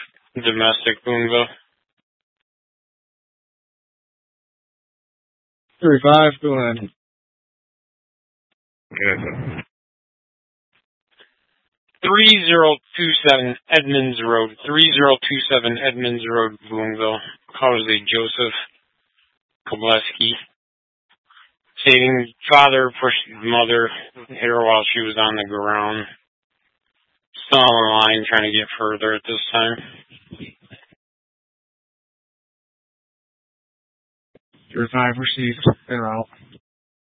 domestic Boonville. 35, go ahead. Good. 3027 Edmonds Road. 3027 Edmonds Road, Boonville. Calls a Joseph Kobleski. Stating father pushed mother, hit her while she was on the ground. Still on the line, trying to get further at this time. 35 received. They're out.